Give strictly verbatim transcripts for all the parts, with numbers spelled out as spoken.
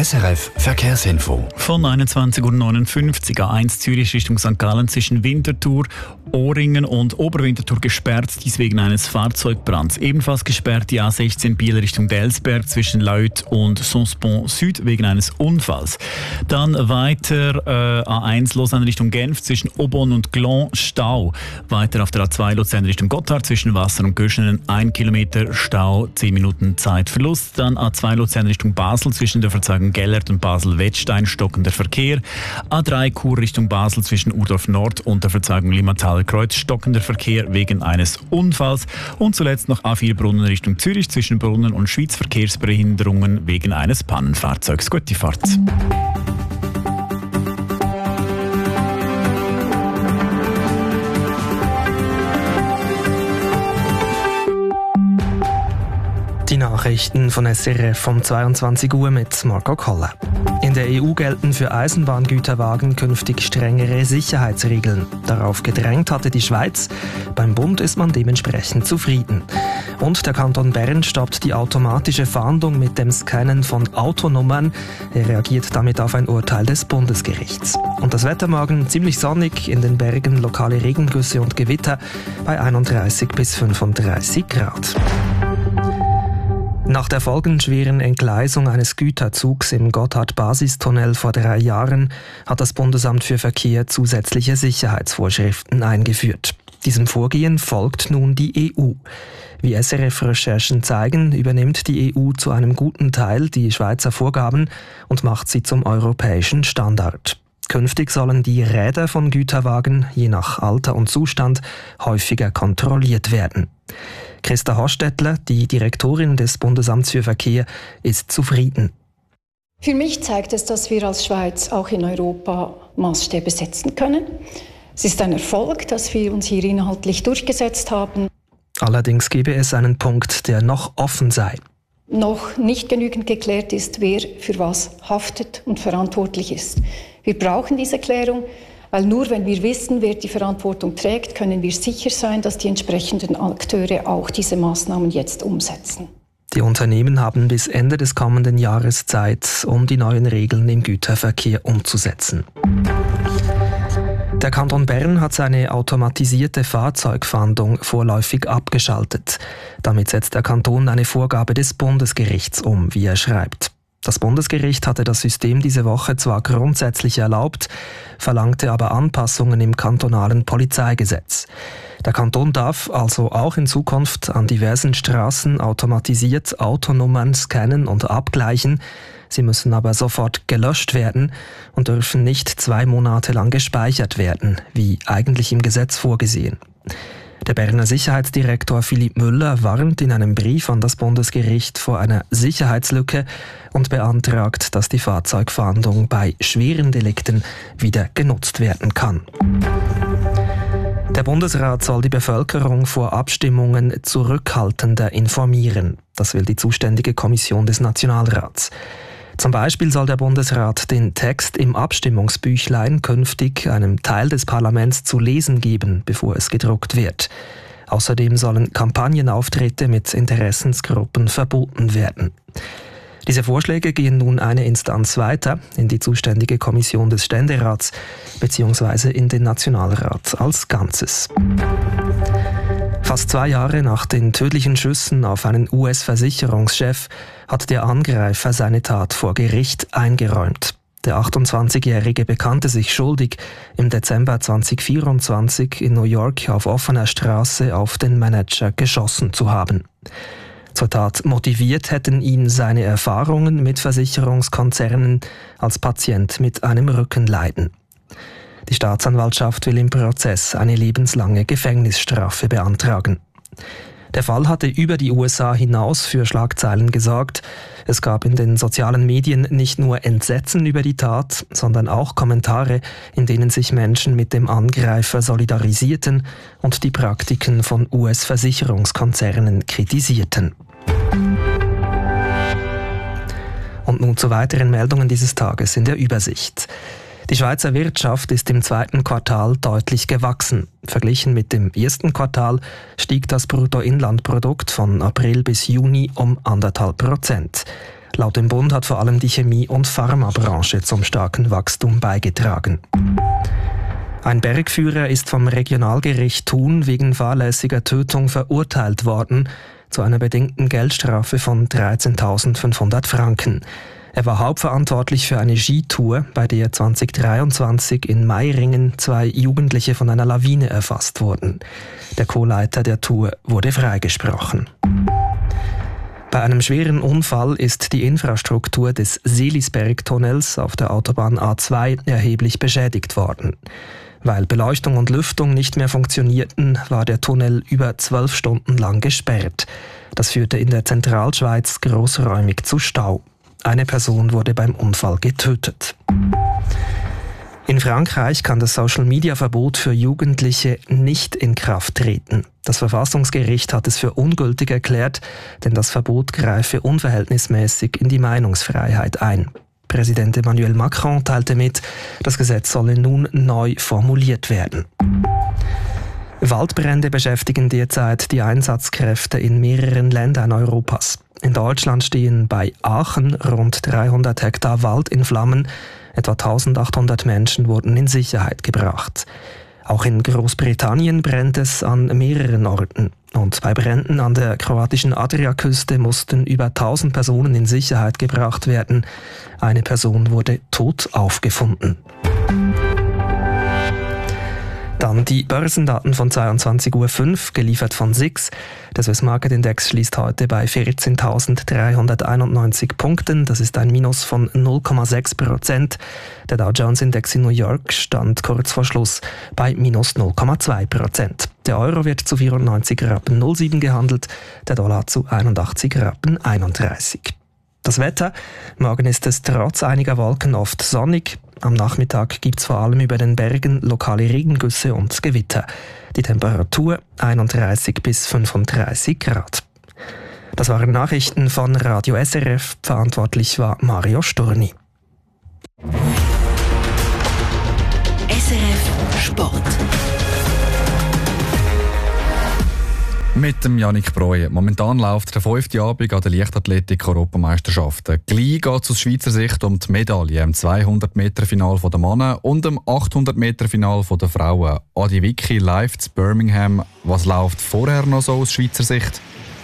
S R F Verkehrsinfo. Von einundzwanzig Uhr neunundfünfzig A eins Zürich Richtung Sankt Gallen zwischen Winterthur, Ohringen und Oberwinterthur gesperrt, dies wegen eines Fahrzeugbrands. Ebenfalls gesperrt die A sechzehn Biel Richtung Delsberg zwischen Laüt und Sonspont Süd wegen eines Unfalls. Dann weiter äh, A eins Lausanne Richtung Genf zwischen Aubonne und Glon Stau. Weiter auf der A zwei Luzern Richtung Gotthard zwischen Wasser und Göschenen ein Kilometer Stau, zehn Minuten Zeitverlust. Dann A zwei Luzern Richtung Basel zwischen der Verzweigung Gellert und Basel-Wettstein stockender Verkehr. A drei Chur Richtung Basel zwischen Urdorf Nord und der Verzweigung Limmattal-Kreuz stockender Verkehr wegen eines Unfalls. Und zuletzt noch A vier Brunnen Richtung Zürich zwischen Brunnen und Schwyz Verkehrsbehinderungen wegen eines Pannenfahrzeugs. Gute Fahrt. Die Nachrichten von S R F um zweiundzwanzig Uhr mit Marco Koller. In der E U gelten für Eisenbahngüterwagen künftig strengere Sicherheitsregeln. Darauf gedrängt hatte die Schweiz. Beim Bund ist man dementsprechend zufrieden. Und der Kanton Bern stoppt die automatische Fahndung mit dem Scannen von Autonummern. Er reagiert damit auf ein Urteil des Bundesgerichts. Und das Wetter morgen ziemlich sonnig, in den Bergen lokale Regengüsse und Gewitter bei einunddreißig bis fünfunddreißig Grad. Nach der folgenschweren Entgleisung eines Güterzugs im Gotthard-Basistunnel vor drei Jahren hat das Bundesamt für Verkehr zusätzliche Sicherheitsvorschriften eingeführt. Diesem Vorgehen folgt nun die E U. Wie S R F-Recherchen zeigen, übernimmt die E U zu einem guten Teil die Schweizer Vorgaben und macht sie zum europäischen Standard. Künftig sollen die Räder von Güterwagen je nach Alter und Zustand häufiger kontrolliert werden. Christa Hostetler, die Direktorin des Bundesamts für Verkehr, ist zufrieden. Für mich zeigt es, dass wir als Schweiz auch in Europa Maßstäbe setzen können. Es ist ein Erfolg, dass wir uns hier inhaltlich durchgesetzt haben. Allerdings gebe es einen Punkt, der noch offen sei. Noch nicht genügend geklärt ist, wer für was haftet und verantwortlich ist. Wir brauchen diese Klärung, weil nur wenn wir wissen, wer die Verantwortung trägt, können wir sicher sein, dass die entsprechenden Akteure auch diese Maßnahmen jetzt umsetzen. Die Unternehmen haben bis Ende des kommenden Jahres Zeit, um die neuen Regeln im Güterverkehr umzusetzen. Der Kanton Bern hat seine automatisierte Fahrzeugfahndung vorläufig abgeschaltet. Damit setzt der Kanton eine Vorgabe des Bundesgerichts um, wie er schreibt. Das Bundesgericht hatte das System diese Woche zwar grundsätzlich erlaubt, verlangte aber Anpassungen im kantonalen Polizeigesetz. Der Kanton darf also auch in Zukunft an diversen Straßen automatisiert Autonummern scannen und abgleichen. Sie müssen aber sofort gelöscht werden und dürfen nicht zwei Monate lang gespeichert werden, wie eigentlich im Gesetz vorgesehen. Der Berner Sicherheitsdirektor Philipp Müller warnt in einem Brief an das Bundesgericht vor einer Sicherheitslücke und beantragt, dass die Fahrzeugfahndung bei schweren Delikten wieder genutzt werden kann. Der Bundesrat soll die Bevölkerung vor Abstimmungen zurückhaltender informieren. Das will die zuständige Kommission des Nationalrats. Zum Beispiel soll der Bundesrat den Text im Abstimmungsbüchlein künftig einem Teil des Parlaments zu lesen geben, bevor es gedruckt wird. Außerdem sollen Kampagnenauftritte mit Interessensgruppen verboten werden. Diese Vorschläge gehen nun eine Instanz weiter in die zuständige Kommission des Ständerats bzw. in den Nationalrat als Ganzes. Fast zwei Jahre nach den tödlichen Schüssen auf einen U S-Versicherungschef hat der Angreifer seine Tat vor Gericht eingeräumt. Der achtundzwanzigjährige bekannte sich schuldig, im Dezember zweitausendvierundzwanzig in New York auf offener Straße auf den Manager geschossen zu haben. Zur Tat motiviert hätten ihn seine Erfahrungen mit Versicherungskonzernen als Patient mit einem Rückenleiden. Die Staatsanwaltschaft will im Prozess eine lebenslange Gefängnisstrafe beantragen. Der Fall hatte über die U S A hinaus für Schlagzeilen gesorgt. Es gab in den sozialen Medien nicht nur Entsetzen über die Tat, sondern auch Kommentare, in denen sich Menschen mit dem Angreifer solidarisierten und die Praktiken von U S-Versicherungskonzernen kritisierten. Und nun zu weiteren Meldungen dieses Tages in der Übersicht. Die Schweizer Wirtschaft ist im zweiten Quartal deutlich gewachsen. Verglichen mit dem ersten Quartal stieg das Bruttoinlandprodukt von April bis Juni um anderthalb Prozent. Laut dem Bund hat vor allem die Chemie- und Pharmabranche zum starken Wachstum beigetragen. Ein Bergführer ist vom Regionalgericht Thun wegen fahrlässiger Tötung verurteilt worden zu einer bedingten Geldstrafe von dreizehntausendfünfhundert Franken. Er war hauptverantwortlich für eine Skitour, bei der zwanzig dreiundzwanzig in Meiringen zwei Jugendliche von einer Lawine erfasst wurden. Der Co-Leiter der Tour wurde freigesprochen. Bei einem schweren Unfall ist die Infrastruktur des Seelisberg-Tunnels auf der Autobahn A zwei erheblich beschädigt worden. Weil Beleuchtung und Lüftung nicht mehr funktionierten, war der Tunnel über zwölf Stunden lang gesperrt. Das führte in der Zentralschweiz großräumig zu Stau. Eine Person wurde beim Unfall getötet. In Frankreich kann das Social-Media-Verbot für Jugendliche nicht in Kraft treten. Das Verfassungsgericht hat es für ungültig erklärt, denn das Verbot greife unverhältnismäßig in die Meinungsfreiheit ein. Präsident Emmanuel Macron teilte mit, das Gesetz solle nun neu formuliert werden. Waldbrände beschäftigen derzeit die Einsatzkräfte in mehreren Ländern Europas. In Deutschland stehen bei Aachen rund dreihundert Hektar Wald in Flammen. Etwa eintausendachthundert Menschen wurden in Sicherheit gebracht. Auch in Großbritannien brennt es an mehreren Orten. Und bei Bränden an der kroatischen Adriaküste mussten über tausend Personen in Sicherheit gebracht werden. Eine Person wurde tot aufgefunden. Dann die Börsendaten von zweiundzwanzig Uhr fünf, geliefert von S I X. Der Swiss Market Index schließt heute bei vierzehntausenddreihunderteinundneunzig Punkten. Das ist ein Minus von null Komma sechs Prozent. Der Dow Jones Index in New York stand kurz vor Schluss bei minus null Komma zwei Prozent. Der Euro wird zu vierundneunzig Rappen null sieben gehandelt, der Dollar zu einundachtzig Rappen einunddreißig. Das Wetter: Morgen ist es trotz einiger Wolken oft sonnig. Am Nachmittag gibt es vor allem über den Bergen lokale Regengüsse und Gewitter. Die Temperatur einunddreißig bis fünfunddreißig Grad. Das waren Nachrichten von Radio S R F. Verantwortlich war Mario Sturni. S R F Sport. Mit dem Yannick Breuer. Momentan läuft der fünfte Abend an der Leichtathletik-Europameisterschaften. Gleich geht es aus Schweizer Sicht um die Medaille im zweihundert Meter Final der Männer und im achthundert Meter Final der Frauen. Adi Vicky live zu Birmingham. Was läuft vorher noch so aus Schweizer Sicht?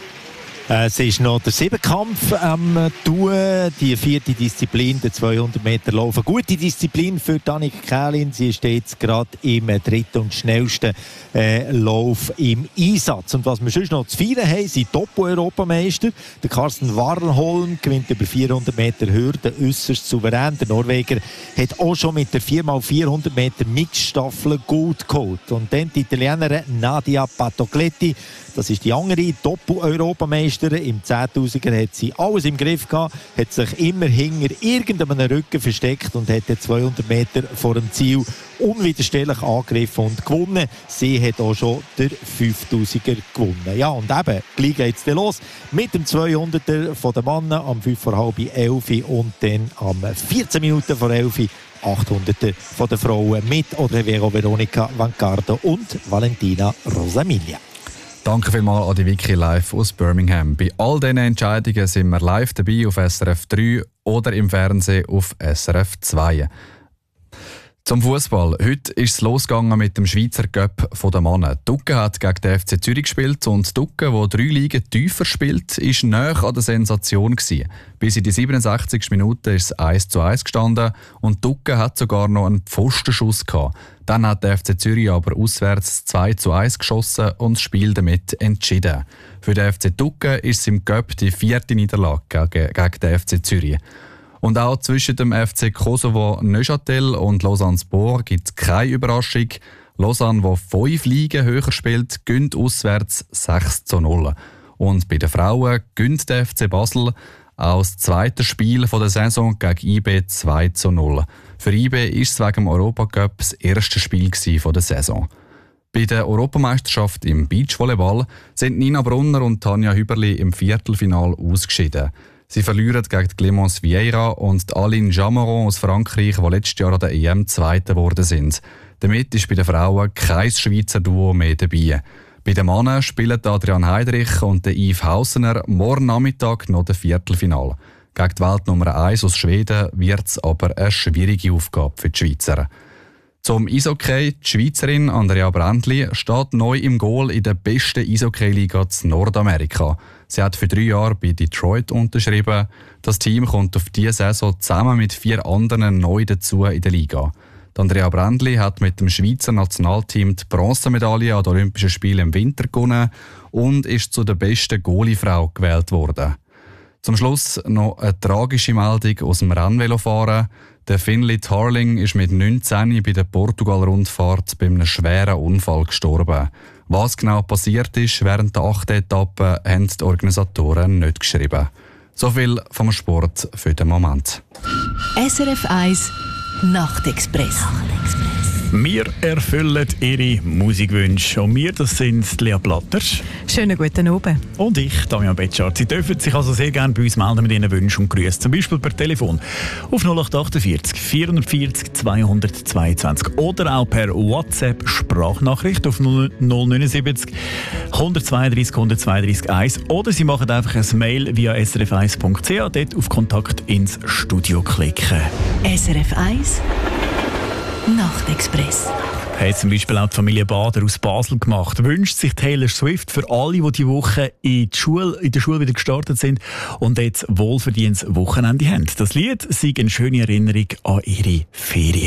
Es ist noch der Siebenkampf am ähm, Tun, die vierte Disziplin, der zweihundert Meter Laufen. Gute Disziplin für Annika Kählin. Sie ist jetzt gerade im dritten und schnellsten äh, Lauf im Einsatz. Und was wir sonst noch zu feiern haben, sind Doppel-Europameister. Der Carsten Warholm gewinnt über vierhundert Meter Hürden äußerst souverän. Der Norweger hat auch schon mit der vier mal vierhundert Meter Mixstaffel gut geholt. Und dann die Italienerin Nadia Patogletti. Das ist die andere Doppel-Europameisterin. Im zehntausender hat sie alles im Griff gehabt, hat sich immer hinter irgendeinem Rücken versteckt und hat den zweihundert Meter vor dem Ziel unwiderstehlich angegriffen und gewonnen. Sie hat auch schon den fünftausender gewonnen. Ja, und eben, gleich geht es los mit dem zweihunderter von den Männern am fünf vor halb elf und dann am vierzehn Minuten vor elf achthunderter von den Frauen mit oder Veronika Vancardo und Valentina Rosamilia. Danke vielmals an die Vicky live aus Birmingham. Bei all diesen Entscheidungen sind wir live dabei auf S R F drei oder im Fernsehen auf S R F zwei. Zum Fußball. Heute ist es losgegangen mit dem Schweizer Cup der Männer. Ducke hat gegen den F C Zürich gespielt und Ducke, der drei Ligen tiefer spielt, war nahe an der Sensation gewesen. Bis in die siebenundsechzigste Minute ist es eins zu eins gestanden und Ducke hat sogar noch einen Pfostenschuss gehabt. Dann hat der F C Zürich aber auswärts zwei zu eins geschossen und das Spiel damit entschieden. Für den F C Ducke ist es im Cup die vierte Niederlage gegen, gegen den F C Zürich. Und auch zwischen dem F C Kosovo Neuchâtel und Lausanne Sport gibt es keine Überraschung. Lausanne, die fünf Ligen höher spielt, gönnt auswärts sechs zu null. Und bei den Frauen gönnt der F C Basel auch das zweite Spiel der Saison gegen I B zwei zu null. Für I B war es wegen dem Europacup das erste Spiel der Saison. Bei der Europameisterschaft im Beachvolleyball sind Nina Brunner und Tanja Hüberli im Viertelfinale ausgeschieden. Sie verlieren gegen Clémence Vieira und Aline Jameron aus Frankreich, die letztes Jahr an der E M Zweite geworden sind. Damit ist bei den Frauen kein Schweizer Duo mehr dabei. Bei den Männern spielen Adrian Heidrich und Yves Hausener morgen Nachmittag noch das Viertelfinale. Gegen die Weltnummer eins aus Schweden wird es aber eine schwierige Aufgabe für die Schweizer. Zum Eishockey: Die Schweizerin Andrea Brändli steht neu im Goal in der besten Eishockey-Liga in Nordamerika. Sie hat für drei Jahre bei Detroit unterschrieben. Das Team kommt auf diese Saison zusammen mit vier anderen neu dazu in der Liga. Die Andrea Brändli hat mit dem Schweizer Nationalteam die Bronzemedaille an den Olympischen Spielen im Winter gewonnen und ist zu der besten Goalie-Frau gewählt worden. Zum Schluss noch eine tragische Meldung aus dem Rennvelofahren. Der Finlay Tarling ist mit neunzehn bei der Portugal-Rundfahrt bei einem schweren Unfall gestorben. Was genau passiert ist während der achten Etappe, haben die Organisatoren nicht geschrieben. So viel vom Sport für den Moment. S R F eins Nachtexpress. Wir erfüllen Ihre Musikwünsche. Und wir, das sind Lea Platter. Schönen guten Abend. Und ich, Damian Betschart. Sie dürfen sich also sehr gerne bei uns melden mit Ihren Wünschen und Grüßen. Zum Beispiel per Telefon auf null acht achtundvierzig vierundvierzig zweihundertzweiundzwanzig oder auch per WhatsApp-Sprachnachricht auf null neun sieben null eins zwei drei eins zwei drei eins oder Sie machen einfach ein Mail via s r f eins punkt c h, dort auf Kontakt ins Studio klicken. S R F eins Nachtexpress. Hat zum Beispiel auch die Familie Bader aus Basel gemacht. Wünscht sich Taylor Swift für alle, die diese Woche in, die Schule, in der Schule wieder gestartet sind und jetzt wohlverdientes Wochenende haben. Das Lied sei eine schöne Erinnerung an ihre Ferien.